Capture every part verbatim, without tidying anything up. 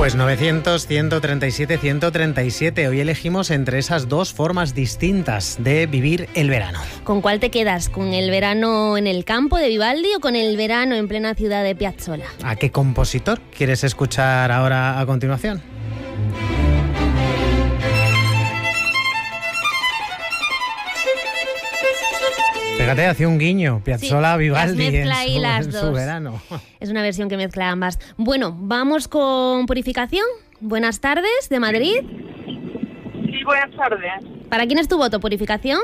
Pues novecientos, ciento treinta y siete, ciento treinta y siete. Hoy elegimos entre esas dos formas distintas de vivir el verano. ¿Con cuál te quedas? ¿Con el verano en el campo de Vivaldi o con el verano en plena ciudad de Piazzolla? ¿A qué compositor quieres escuchar ahora a continuación? Fíjate, hacía un guiño, Piazzolla, sí, Vivaldi en, mezcla ahí su, las en dos. su verano. Es una versión que mezcla ambas. Bueno, vamos con Purificación. Buenas tardes, de Madrid. Sí, buenas tardes. ¿Para quién es tu voto, Purificación?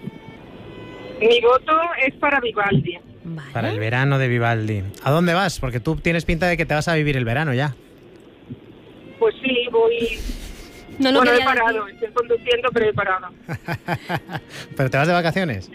Mi voto es para Vivaldi. Vale. Para el verano de Vivaldi. ¿A dónde vas? Porque tú tienes pinta de que te vas a vivir el verano ya. Pues sí, voy... No lo bueno, he quería parado, decir. estoy conduciendo, pero he parado. ¿Pero te vas de vacaciones?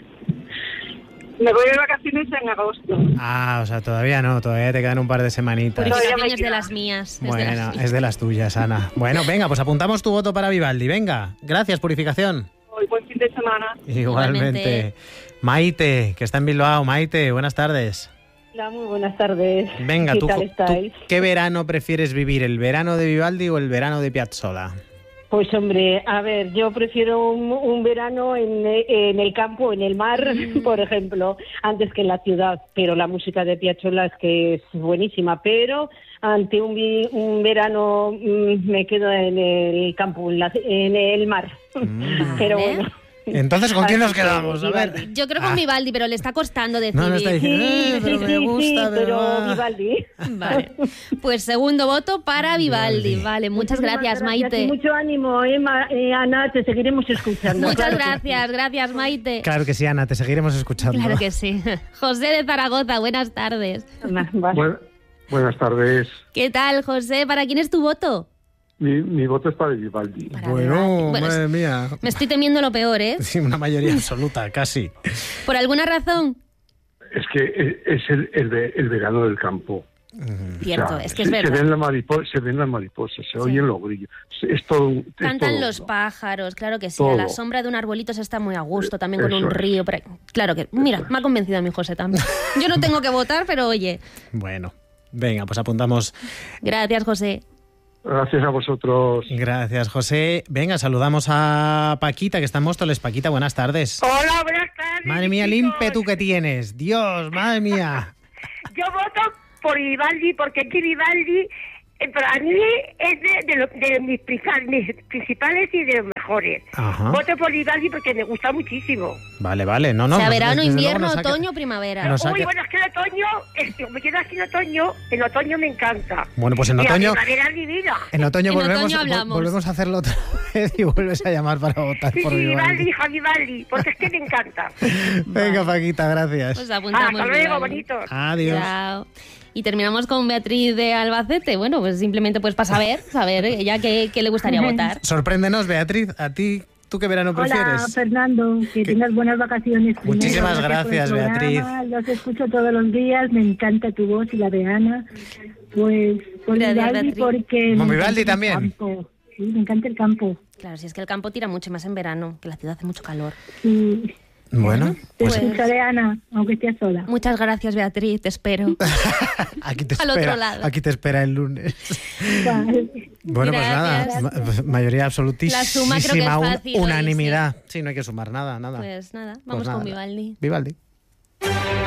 Me voy de vacaciones en agosto. Ah, o sea, todavía no, todavía te quedan un par de semanitas. Purificación Todavía me es de queda. las mías. Es Bueno, de las mías. es de las tuyas, Ana. Bueno, venga, pues apuntamos tu voto para Vivaldi. Venga, gracias, Purificación. Hoy, buen fin de semana. Igualmente. Igualmente. Maite, que está en Bilbao. Maite, buenas tardes. Hola, muy buenas tardes. Venga, ¿Qué ¿tú, tal tú estáis? qué verano prefieres vivir? ¿El verano de Vivaldi o el verano de Piazzolla? Pues hombre, a ver, yo prefiero un, un verano en, en el campo, en el mar, por ejemplo, antes que en la ciudad. Pero la música de Piazzolla es que es buenísima. Pero ante un, vi- un verano mm, me quedo en el campo, en, la- en el mar. Mm. Pero Vale. bueno. Entonces, ¿con quién nos Así que, quedamos? A ver. Vivaldi. Yo creo con Ah. Vivaldi, pero le está costando decidir. No, no está diciendo, eh, pero me gusta, pero... pero ah. Vivaldi. Vale. Pues segundo voto para Vivaldi. Vivaldi. Vale, muchas Muchísimas gracias, gracias Maite. y mucho ánimo, eh, Ma- eh, Ana, te seguiremos escuchando. Muchas claro que gracias, gracias, Maite. Claro que sí, Ana, te seguiremos escuchando. Claro que sí. José de Zaragoza, buenas tardes. sí. Vale. Buen- buenas tardes. ¿Qué tal, José? ¿Para quién es tu voto? Mi, mi voto es para Vivaldi. Para Bueno, Vivaldi. Bueno, madre mía. Me estoy temiendo lo peor, ¿eh? Sí, una mayoría absoluta, casi. ¿Por alguna razón? Es que es es el, el, ve- el verano del campo. Cierto, O sea, es que es se, se verdad. ven la maripo- se ven las mariposas, se oyen los grillos. Es, es todo. un- es Cantan todo los uno. pájaros, claro que sí. Todo. A la sombra de un arbolito se está muy a gusto, también con un Eso es. río. por ahí. Claro que, mira, me ha convencido a mi José también. Yo no tengo que votar, pero oye, Bueno, venga, pues apuntamos. gracias, José. Gracias a vosotros. Gracias, José. Venga, saludamos a Paquita, que está en Móstoles. Paquita, buenas tardes. Hola, buenas tardes. Madre mía, el chicos. ímpetu que tienes. Dios, madre mía. Yo voto por Vivaldi porque es que Vivaldi eh, para mí es de, de, lo- de mis, principal- mis principales y de los mejores. Ajá. Voto por Vivaldi porque me gusta muchísimo. Vale, vale. No, no. o sea, pues, verano, desde luego invierno, nos ha que- otoño, primavera. Nos ha Uy, que- bueno, es que el otoño, es que me quedo aquí en otoño, en otoño me encanta. Bueno, pues en Y la otoño, primavera es mi vida. en otoño En volvemos, otoño vol- hablamos. volvemos a hacerlo otra vez y vuelves a llamar para votar Sí, por sí, Vivaldi, Vivaldi. hija Vivaldi, porque es que me encanta. Venga, Paquita, gracias. Pues Ah, apuntamos. hasta luego, Vivaldi. bonitos. Adiós. Chao. Y terminamos con Beatriz de Albacete. Bueno, pues simplemente pues para saber, saber ella qué, qué le gustaría votar. Sorpréndenos, Beatriz. ¿A ti, tú qué verano Hola, prefieres? Fernando, que tengas buenas vacaciones. Primero, Muchísimas gracias, por el Beatriz. programa, Los escucho todos los días, me encanta tu voz y la de Ana. Pues por Gracias, Vivaldi Beatriz. porque... ¿Con me Vivaldi encanta el también? campo. Sí, me encanta el campo. Claro, si es que el campo tira mucho más en verano, que la ciudad hace mucho calor. Y Bueno, te pues escucharé, Ana, aunque estés sola. Muchas gracias, Beatriz, te espero. aquí te Al espera, otro lado. aquí te espera el lunes. Vale. Bueno, Gracias. pues nada, ma- mayoría absolutísima, La suma creo que es un- fácil, unanimidad. Sí, no hay que sumar nada, nada. Pues nada, Pues vamos nada. con Vivaldi. Vivaldi.